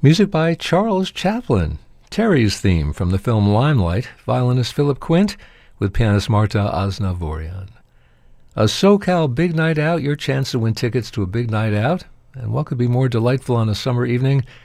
Music by Charles Chaplin. Terry's theme from the film Limelight, violinist Philip Quint with pianist Marta Aznavourian. A SoCal Big Night Out, your chance to win tickets to a big night out. And what could be more delightful on a summer evening